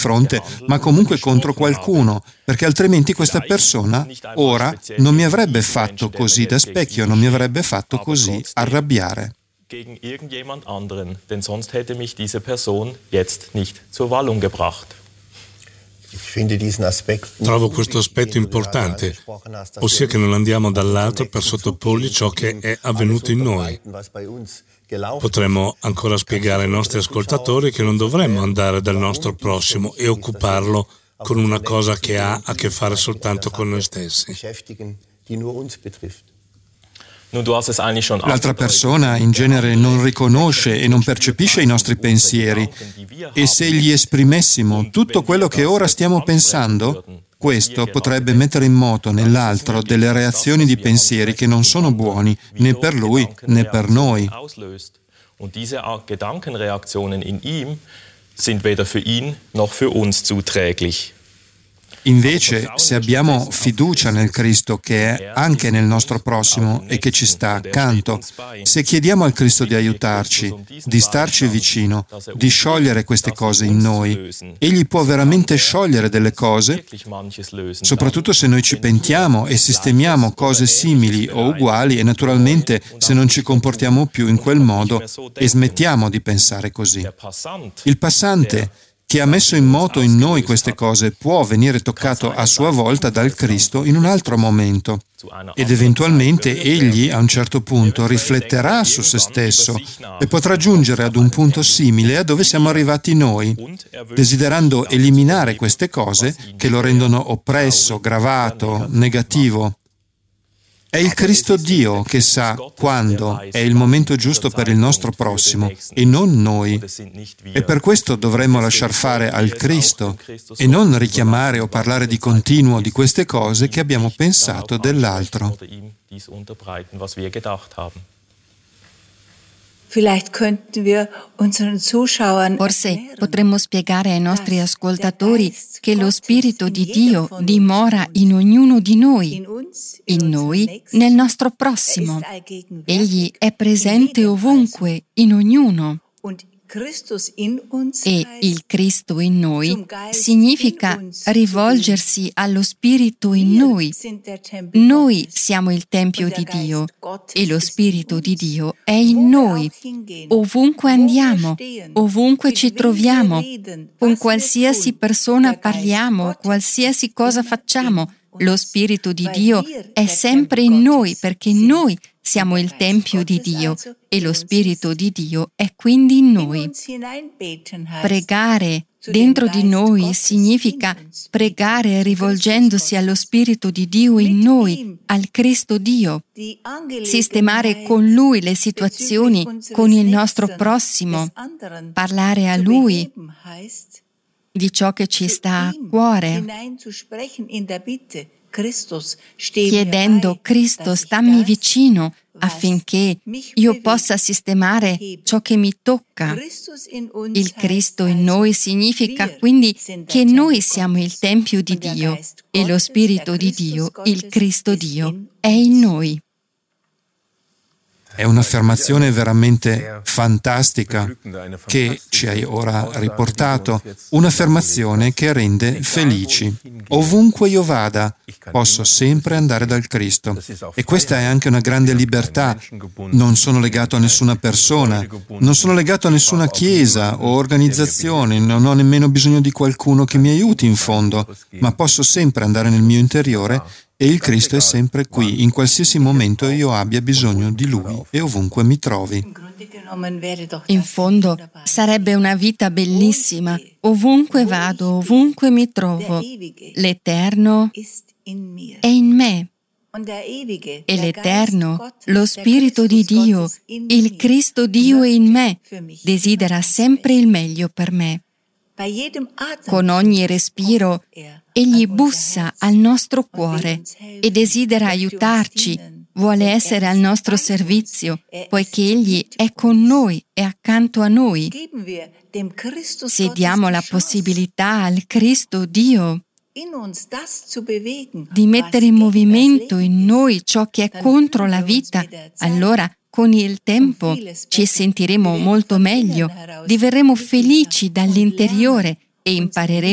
fronte, ma comunque contro qualcuno, perché altrimenti questa persona ora non mi avrebbe fatto così da specchio, non mi avrebbe fatro così arrabbiare. Gegen irgendjemand anderen, denn sonst hätte mich diese Person jetzt nicht zur Wallung gebracht. Trovo questo aspetto importante, ossia che non andiamo dall'altro per sottoporgli ciò che è avvenuto in noi. Potremmo ancora spiegare ai nostri ascoltatori che non dovremmo andare dal nostro prossimo e occuparlo con una cosa che ha a che fare soltanto con noi stessi. L'altra persona in genere non riconosce e non percepisce i nostri pensieri, e se gli esprimessimo tutto quello che ora stiamo pensando, questo potrebbe mettere in moto nell'altro delle reazioni di pensieri che non sono buoni né per lui né per noi. Und diese Gedankenreaktionen in ihm sind weder für ihn noch für uns zuträglich. Invece, se abbiamo fiducia nel Cristo che è anche nel nostro prossimo e che ci sta accanto, se chiediamo al Cristo di aiutarci, di starci vicino, di sciogliere queste cose in noi, Egli può veramente sciogliere delle cose, soprattutto se noi ci pentiamo e sistemiamo cose simili o uguali e naturalmente se non ci comportiamo più in quel modo e smettiamo di pensare così. Il passante che ha messo in moto in noi queste cose può venire toccato a sua volta dal Cristo in un altro momento ed eventualmente egli a un certo punto rifletterà su se stesso e potrà giungere ad un punto simile a dove siamo arrivati noi, desiderando eliminare queste cose che lo rendono oppresso, gravato, negativo. È il Cristo Dio che sa quando è il momento giusto per il nostro prossimo e non noi. E per questo dovremmo lasciar fare al Cristo e non richiamare o parlare di continuo di queste cose che abbiamo pensato dell'altro. Forse potremmo spiegare ai nostri ascoltatori che lo Spirito di Dio dimora in ognuno di noi, in noi, nel nostro prossimo. Egli è presente ovunque, in ognuno. E il Cristo in noi significa rivolgersi allo Spirito in noi. Noi siamo il Tempio di Dio e lo Spirito di Dio è in noi. Ovunque andiamo, ovunque ci troviamo, con qualsiasi persona parliamo, qualsiasi cosa facciamo, lo Spirito di Dio è sempre in noi perché noi siamo il Tempio di Dio e lo Spirito di Dio è quindi in noi. Pregare dentro di noi significa pregare rivolgendosi allo Spirito di Dio in noi, al Cristo Dio. Sistemare con Lui le situazioni con il nostro prossimo. Parlare a Lui di ciò che ci sta a cuore, chiedendo Cristo stammi vicino affinché io possa sistemare ciò che mi tocca. Il Cristo in noi significa quindi che noi siamo il Tempio di Dio e lo Spirito di Dio, il Cristo Dio, è in noi. È un'affermazione veramente fantastica che ci hai ora riportato, un'affermazione che rende felici. Ovunque io vada, posso sempre andare dal Cristo. E questa è anche una grande libertà. Non sono legato a nessuna persona, non sono legato a nessuna chiesa o organizzazione, non ho nemmeno bisogno di qualcuno che mi aiuti in fondo, ma posso sempre andare nel mio interiore e il Cristo è sempre qui, in qualsiasi momento io abbia bisogno di Lui e ovunque mi trovi. In fondo sarebbe una vita bellissima. Ovunque vado, ovunque mi trovo, l'Eterno è in me. E l'Eterno, lo Spirito di Dio, il Cristo Dio è in me, desidera sempre il meglio per me. Con ogni respiro, Egli bussa al nostro cuore e desidera aiutarci, vuole essere al nostro servizio, poiché Egli è con noi e accanto a noi. Se diamo la possibilità al Cristo Dio di mettere in movimento in noi ciò che è contro la vita, allora con il tempo ci sentiremo molto meglio, diverremo felici dall'interiore e impareremo